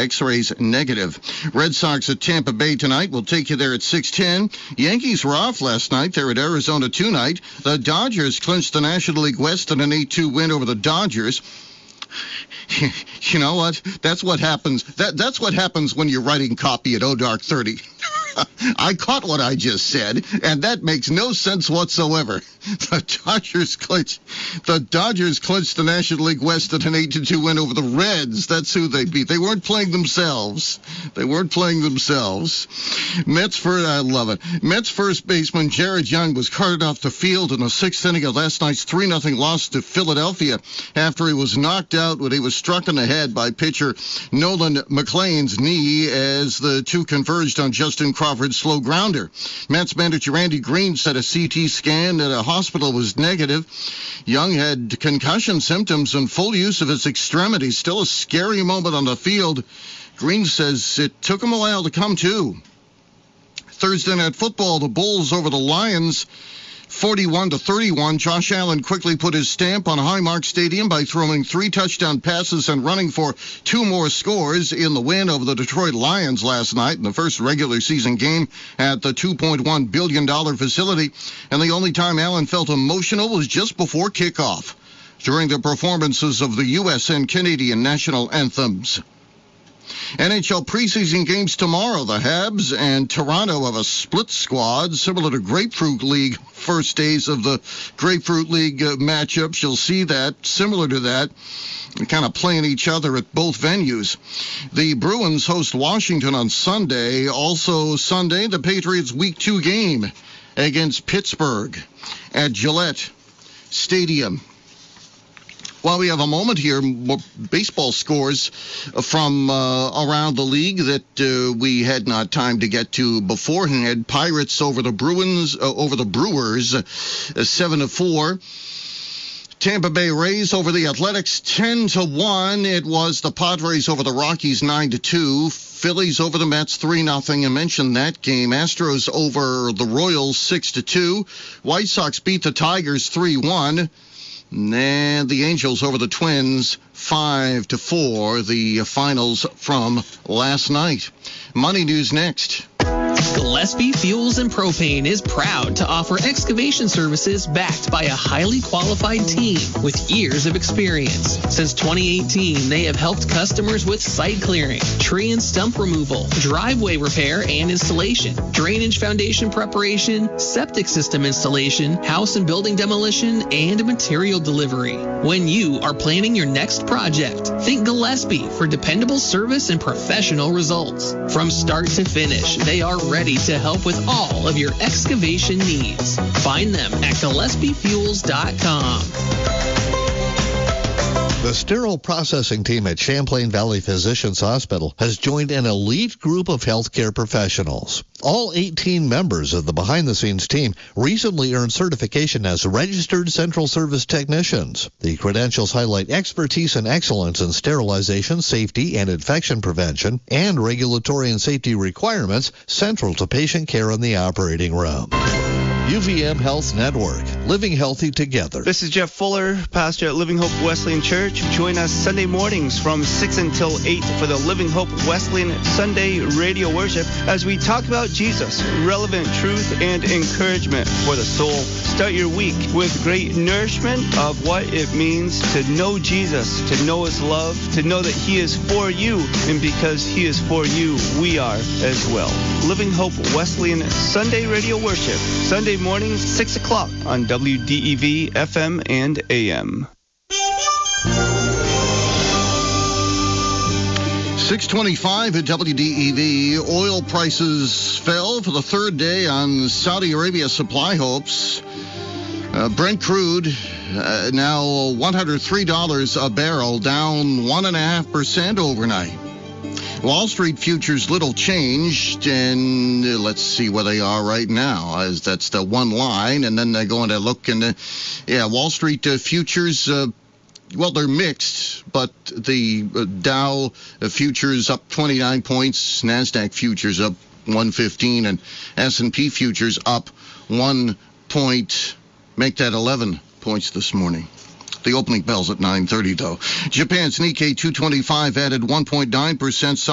X-rays negative. Red Sox at Tampa Bay tonight. We'll take you there at 6:10. Yankees were off last night. They're at Arizona tonight. The Dodgers clinched the National League West in an 8-2 win over the Dodgers. You know what? That's what happens. That's what happens when you're writing copy at ODark 30. I caught what I just said, and that makes no sense whatsoever. The Dodgers clinched the National League West at an 8-2 win over the Reds. That's who they beat. They weren't playing themselves. I love it. Mets first baseman Jared Young was carted off the field in the sixth inning of last night's 3-0 loss to Philadelphia after he was knocked out when he was struck in the head by pitcher Nolan McLean's knee as the two converged on Justin Crawford's slow grounder. Mets manager Andy Green said a CT scan at a hospital was negative. Young had concussion symptoms and full use of his extremities. Still a scary moment on the field. Green says it took him a while to come to. Thursday Night Football, the Bulls over the Lions, 41-31. Josh Allen quickly put his stamp on Highmark Stadium by throwing 3 touchdown passes and running for 2 more scores in the win over the Detroit Lions last night in the first regular season game at the $2.1 billion facility. And the only time Allen felt emotional was just before kickoff, during the performances of the U.S. and Canadian national anthems. NHL preseason games tomorrow. The Habs and Toronto have a split squad, similar to Grapefruit League first days of the Grapefruit League matchups. You'll see that, similar to that, kind of playing each other at both venues. The Bruins host Washington on Sunday. Also Sunday, the Patriots Week 2 game against Pittsburgh at Gillette Stadium. While we have a moment here, more baseball scores from around the league that we had not time to get to beforehand. Pirates over the Brewers, 7-4. Tampa Bay Rays over the Athletics 10-1. It was the Padres over the Rockies 9-2. Phillies over the Mets 3-0. I mentioned that game. Astros over the Royals 6-2. White Sox beat the Tigers 3-1. And the Angels over the Twins 5-4, the finals from last night. Money News next. Gillespie Fuels and Propane is proud to offer excavation services backed by a highly qualified team with years of experience. Since 2018, they have helped customers with site clearing, tree and stump removal, driveway repair and installation, drainage foundation preparation, septic system installation, house and building demolition, and material delivery. When you are planning your next project, think Gillespie for dependable service and professional results. From start to finish, they are ready to help with all of your excavation needs. Find them at GillespieFuels.com. The sterile processing team at Champlain Valley Physicians Hospital has joined an elite group of healthcare professionals. All 18 members of the behind-the-scenes team recently earned certification as registered central service technicians. The credentials highlight expertise and excellence in sterilization, safety, and infection prevention, and regulatory and safety requirements central to patient care in the operating room. UVM Health Network, living healthy together. This is Jeff Fuller, pastor at Living Hope Wesleyan Church. Join us Sunday mornings from 6 until 8 for the Living Hope Wesleyan Sunday radio worship as we talk about Jesus, relevant truth and encouragement for the soul. Start your week with great nourishment of what it means to know Jesus, to know his love, to know that he is for you, and because he is for you, we are as well. Living Hope Wesleyan Sunday radio worship, Sunday mornings, 6 o'clock on WDEV FM and AM. 625 at WDEV. Oil prices fell for the third day on Saudi Arabia supply hopes. Brent crude now $103 a barrel, down 1.5% overnight. Wall Street futures little changed, and let's see where they are right now, as that's the one line, and then they're going to look, and Wall Street futures, well, they're mixed, but the Dow futures up 29 points, NASDAQ futures up 115, and S&P futures up 1 point, make that 11 points this morning. The opening bell's at 9:30, though. Japan's Nikkei 225 added 1.9%.